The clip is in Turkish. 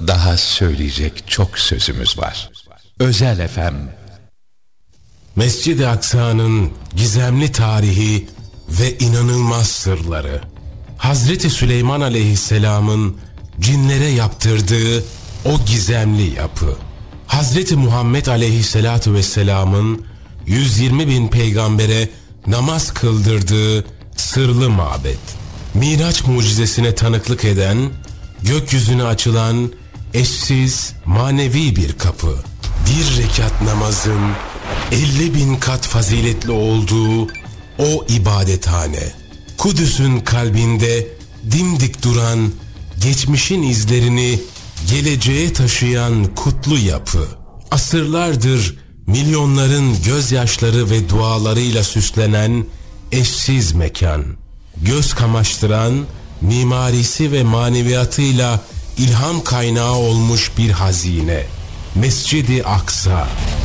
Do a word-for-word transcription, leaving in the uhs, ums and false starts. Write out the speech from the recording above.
Daha söyleyecek çok sözümüz var. Özel F M. Mescid-i Aksa'nın gizemli tarihi ve inanılmaz sırları. Hazreti Süleyman Aleyhisselam'ın cinlere yaptırdığı o gizemli yapı. Hazreti Muhammed Aleyhisselatu Vesselam'ın yüz yirmi bin peygambere namaz kıldırdığı sırlı mabet. Miraç mucizesine tanıklık eden, gökyüzüne açılan eşsiz manevi bir kapı. Bir rekat namazın elli bin kat faziletli olduğu o ibadethane. Kudüs'ün kalbinde dimdik duran, geçmişin izlerini geleceğe taşıyan kutlu yapı. Asırlardır milyonların gözyaşları ve dualarıyla süslenen eşsiz mekan. Göz kamaştıran mimarisi ve maneviyatıyla ilham kaynağı olmuş bir hazine. Mescid-i Aksa.